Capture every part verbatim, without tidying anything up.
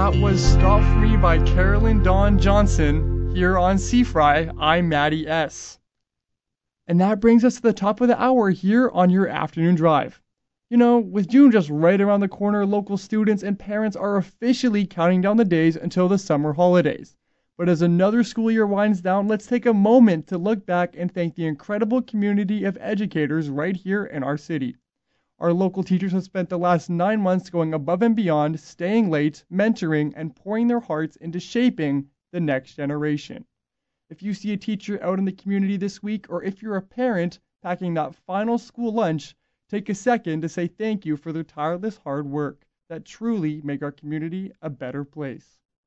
that was Stop For Me by Carolyn Dawn Johnson here on C-Fry. I'm Maddie S. And that brings us to the top of the hour here on your afternoon drive. You know, with June just right around the corner, local students and parents are officially counting down the days until the summer holidays. But as another school year winds down, let's take a moment to look back and thank the incredible community of educators right here in our city. Our local teachers have spent the last nine months going above and beyond, staying late, mentoring, and pouring their hearts into shaping the next generation. If you see a teacher out in the community this week, or if you're a parent packing that final school lunch, take a second to say thank you for their tireless hard work that truly make our community a better place.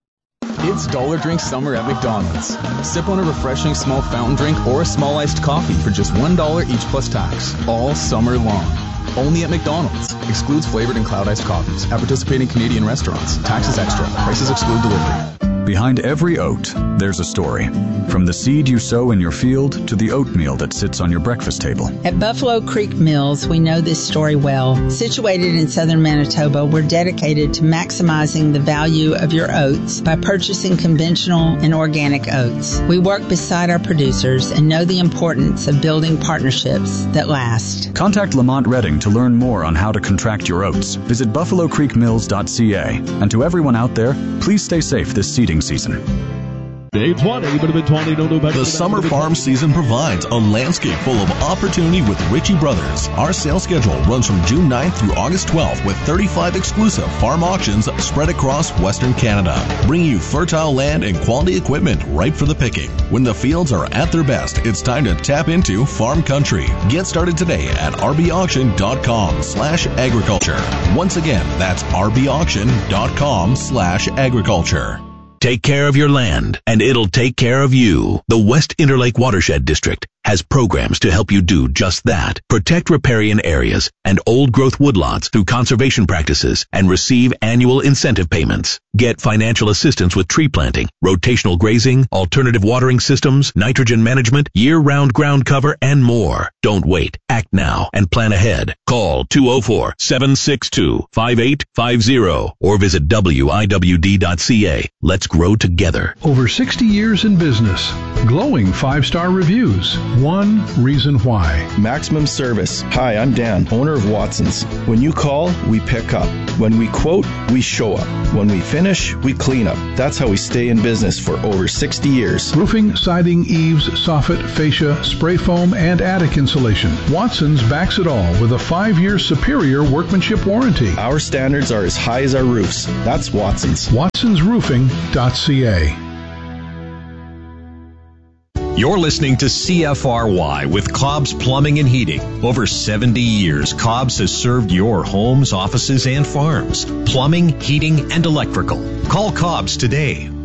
It's Dollar Drink Summer at McDonald's. Sip on a refreshing small fountain drink or a small iced coffee for just one dollar each plus tax, all summer long. Only at McDonald's. Excludes flavored and cloud iced coffees at participating Canadian restaurants. Taxes extra. Prices exclude delivery. Behind every oat, there's a story. From the seed you sow in your field to the oatmeal that sits on your breakfast table. At Buffalo Creek Mills, we know this story well. Situated in southern Manitoba, we're dedicated to maximizing the value of your oats by purchasing conventional and organic oats. We work beside our producers and know the importance of building partnerships that last. Contact Lamont Redding to learn more on how to contract your oats. Visit buffalo creek mills dot c a. And to everyone out there, please stay safe this seeding season. Day twenty, but have been twenty, no, no, back. The summer farm season provides a landscape full of opportunity with Ritchie Brothers. Our sales schedule runs from June ninth through August twelfth with thirty-five exclusive farm auctions spread across Western Canada, bringing you fertile land and quality equipment ripe for the picking. When the fields are at their best, it's time to tap into farm country. Get started today at r b auction dot com slash agriculture. Once again, that's r b auction dot com slash agriculture. Take care of your land, and it'll take care of you. The West Interlake Watershed District has programs to help you do just that. Protect riparian areas and old-growth woodlots through conservation practices and receive annual incentive payments. Get financial assistance with tree planting, rotational grazing, alternative watering systems, nitrogen management, year-round ground cover, and more. Don't wait. Act now and plan ahead. Call two oh four, seven six two, five eight five zero or visit w i w d dot c a. Let's grow together. Over sixty years in business. Glowing five-star reviews. One reason why. Maximum service. Hi, I'm Dan, owner of Watson's. When you call, we pick up. When we quote, we show up. When we finish, we clean up. That's how we stay in business for over sixty years. Roofing, siding, eaves, soffit, fascia, spray foam, and attic insulation. Watson's backs it all with a five-year superior workmanship warranty. Our standards are as high as our roofs. That's Watson's. watsons roofing dot c a. You're listening to C F R Y with Cobb's Plumbing and Heating. Over seventy years, Cobb's has served your homes, offices, and farms. Plumbing, heating, and electrical. Call Cobb's today.